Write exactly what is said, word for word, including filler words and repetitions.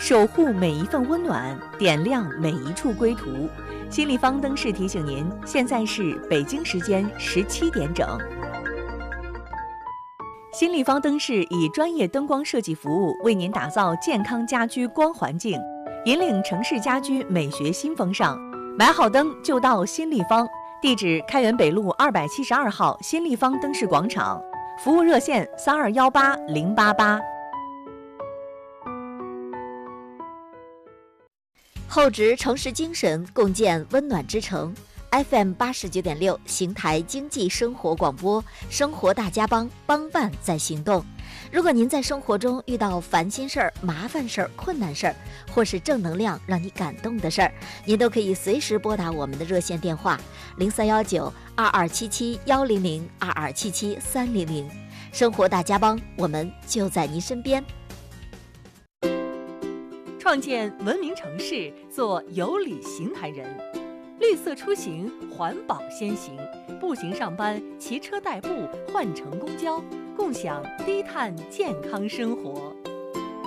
守护每一份温暖，点亮每一处归途。新立方灯饰提醒您，现在是北京时间十七点整。新立方灯饰以专业灯光设计服务，为您打造健康家居光环境，引领城市家居美学新风尚。买好灯就到新立方，地址开元北路二百七十二号新立方灯饰广场，服务热线三二幺八零八八。 厚植城市精神，共建温暖之城。F M 八十九点六，邢台经济生活广播，生活大家帮，帮办在行动。如果您在生活中遇到烦心事儿、麻烦事儿、困难事儿，或是正能量让你感动的事儿，您都可以随时拨打我们的热线电话零三幺九二二七七幺零零二二七七三零零。生活大家帮，我们就在您身边。 创建文明城市，做有礼邢台人。绿色出行，环保先行，步行上班，骑车代步，换乘公交，共享低碳健康生活。